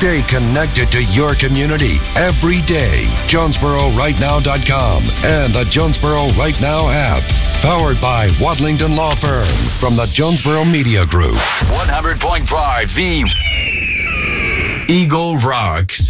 Stay connected to your community every day. JonesboroRightNow.com and the Jonesboro Right Now app. Powered by Wadlington Law Firm from the Jonesboro Media Group. 100.5 The Eagle Rocks.